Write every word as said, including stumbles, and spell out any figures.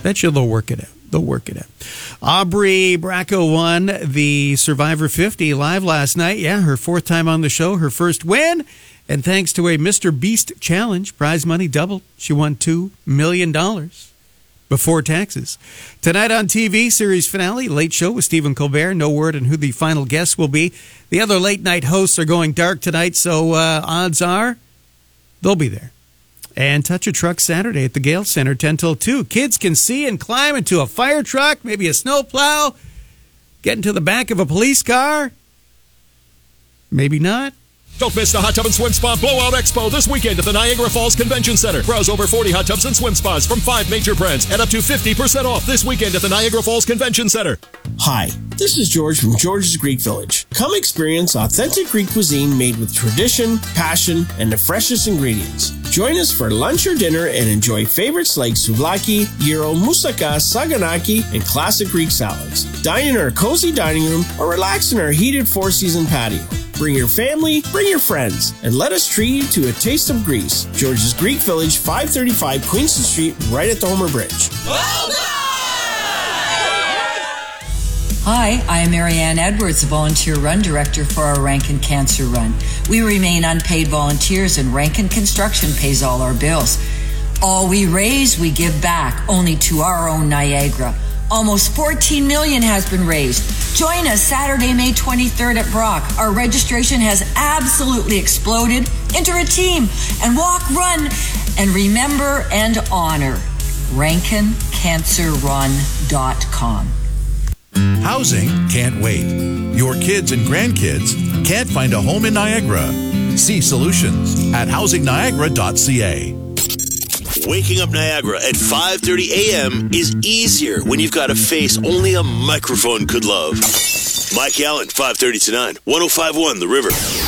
Bet you they'll work it out. They'll work it out. Aubrey Bracco won the Survivor fifty live last night. Yeah, her fourth time on the show, her first win. And thanks to a Mister Beast challenge, prize money doubled. She won two million dollars before taxes. Tonight on T V, series finale, Late Show with Stephen Colbert. No word on who the final guest will be. The other late night hosts are going dark tonight, so uh, odds are they'll be there. And Touch a Truck Saturday at the Gale Center, ten till two. Kids can see and climb into a fire truck, maybe a snowplow, get into the back of a police car. Maybe not. Don't miss the Hot Tub and Swim Spa Blowout Expo this weekend at the Niagara Falls Convention Center. Browse over forty hot tubs and swim spas from five major brands and up to fifty percent off this weekend at the Niagara Falls Convention Center. Hi, this is George from George's Greek Village. Come experience authentic Greek cuisine made with tradition, passion, and the freshest ingredients. Join us for lunch or dinner and enjoy favorites like souvlaki, gyro, moussaka, saganaki, and classic Greek salads. Dine in our cozy dining room or relax in our heated four-season patio. Bring your family, bring your friends, and let us treat you to a taste of Greece. George's Greek Village, five thirty-five Queenston Street, right at the Homer Bridge. Hi, I am Marianne Edwards, Volunteer Run Director for our Rankin Cancer Run. We remain unpaid volunteers, and Rankin Construction pays all our bills. All we raise, we give back, only to our own Niagara. Almost fourteen million dollars has been raised. Join us Saturday, May twenty-third at Brock. Our registration has absolutely exploded. Enter a team and walk, run, and remember and honor. Rankin Cancer Run dot com. Housing can't wait. Your kids and grandkids can't find a home in Niagara. See solutions at housing niagara dot c a. Waking up Niagara at five thirty a.m. is easier when you've got a face only a microphone could love. Mike Allen, five thirty to nine, one oh five point one The River.